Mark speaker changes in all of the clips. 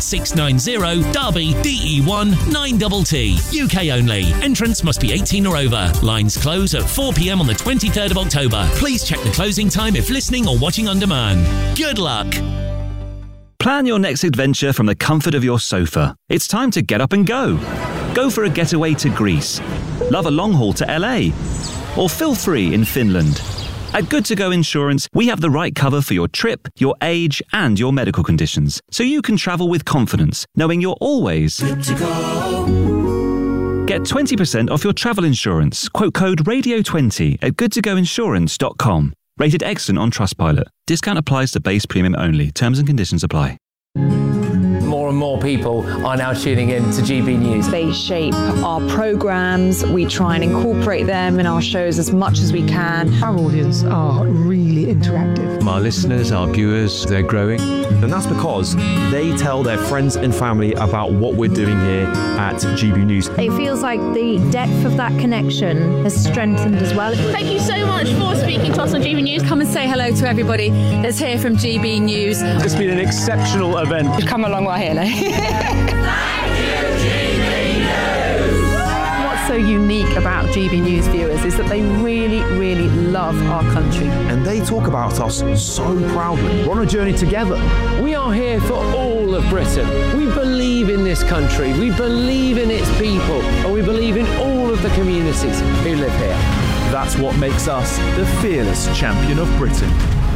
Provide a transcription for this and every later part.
Speaker 1: 690 Derby DE1 9TT. UK only. Entrance must be 18 or over. Lines close at 4 p.m. on the 23rd of October. Please check the closing time if listening or watching on demand. Good luck.
Speaker 2: Plan your next adventure from the comfort of your sofa. It's time to get up and go. Go for a getaway to Greece. Love a long haul to LA. Or feel free in Finland. At Good To Go Insurance, we have the right cover for your trip, your age, and your medical conditions, so you can travel with confidence, knowing you're always good to go. Get 20% off your travel insurance. Quote code RADIO20 at goodtogoinsurance.com. Rated excellent on Trustpilot. Discount applies to base premium only. Terms and conditions apply.
Speaker 3: More and more people are now tuning in to GB News.
Speaker 4: They shape our programmes. We try and incorporate them in our shows as much as we can.
Speaker 5: Our audience are really interactive.
Speaker 6: Our listeners, our viewers, they're growing.
Speaker 7: And that's because they tell their friends and family about what we're doing here at GB News.
Speaker 8: It feels like the depth of that connection has strengthened as well.
Speaker 9: Thank you so much for speaking to us on GB News.
Speaker 10: Come and say hello to everybody that's here from GB News.
Speaker 11: It's been an exceptional event.
Speaker 4: We've come a long way here now.
Speaker 8: What's so unique about GB News viewers is that they really, really love our country.
Speaker 7: And they talk about us so proudly. We're on a journey together.
Speaker 3: We are here for all of Britain. We believe in this country. We believe in its people. And we believe in all of the communities who live here.
Speaker 7: That's what makes us the fearless champion of Britain.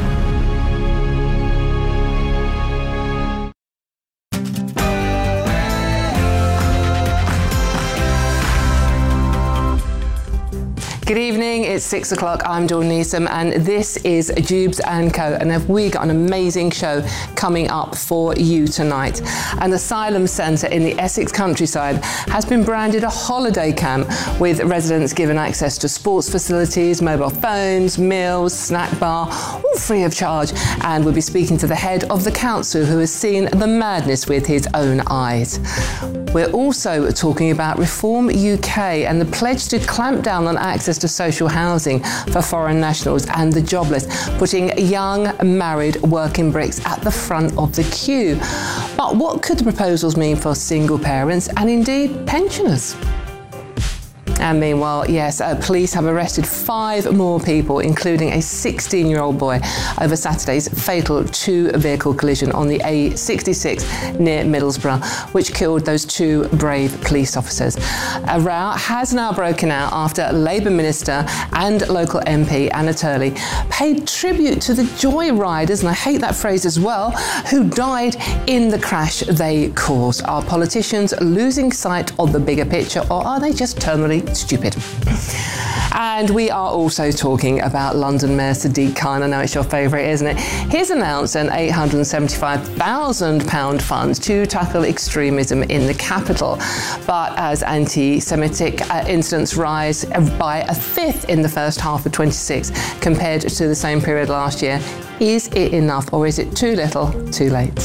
Speaker 12: Good evening, it's 6 o'clock, I'm Dawn Neeson and this is Jubes & Co. And we got an amazing show coming up for you tonight. An asylum centre in the Essex countryside has been branded a holiday camp, with residents given access to sports facilities, mobile phones, meals, snack bar, all free of charge. And we'll be speaking to the head of the council who has seen the madness with his own eyes. We're also talking about Reform UK and the pledge to clamp down on access to social housing for foreign nationals and the jobless, putting young, married working Brits at the front of the queue. But what could the proposals mean for single parents and indeed pensioners? And meanwhile, yes, police have arrested 5 more people, including a 16-year-old boy, over Saturday's fatal 2-vehicle collision on the A66 near Middlesbrough, which killed those 2 brave police officers. A row has now broken out after Labour Minister and local MP Anna Turley paid tribute to the joyriders, and I hate that phrase as well, who died in the crash they caused. Are politicians losing sight of the bigger picture, or are they just terminally stupid? And we are also talking about London Mayor Sadiq Khan. I know it's your favourite, isn't it? He's announced an £875,000 fund to tackle extremism in the capital. But as anti-Semitic incidents rise by a fifth in the first half of 26 compared to the same period last year, is it enough, or is it too little, too late?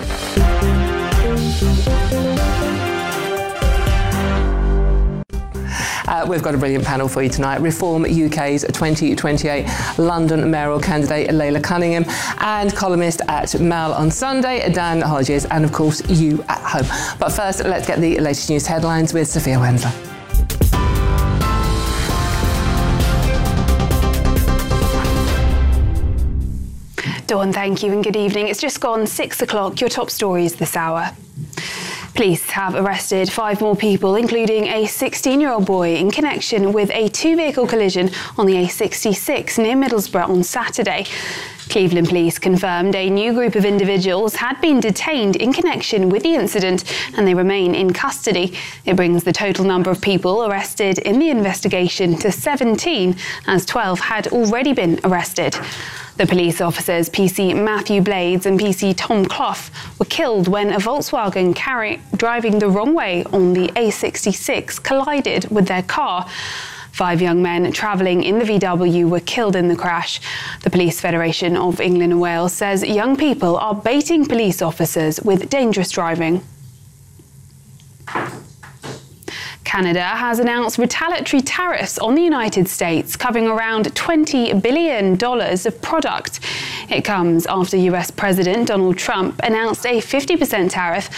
Speaker 12: We've got a brilliant panel for you tonight. Reform UK's 2028 London mayoral candidate Layla Cunningham, and columnist at Mail on Sunday, Dan Hodges, and of course you at home. But first, let's get the latest news headlines with Sophia Wendler.
Speaker 13: Dawn, thank you and good evening. It's just gone 6 o'clock. Your top stories this hour. Police have arrested 5 more people, including a 16-year-old boy, in connection with a 2-vehicle collision on the A66 near Middlesbrough on Saturday. Cleveland Police confirmed a new group of individuals had been detained in connection with the incident, and they remain in custody. It brings the total number of people arrested in the investigation to 17, as 12 had already been arrested. The police officers PC Matthew Blades and PC Tom Clough were killed when a Volkswagen driving the wrong way on the A66 collided with their car. 5 young men travelling in the VW were killed in the crash. The Police Federation of England and Wales says young people are baiting police officers with dangerous driving. Canada has announced retaliatory tariffs on the United States, covering around $20 billion of product. It comes after US President Donald Trump announced a 50% tariff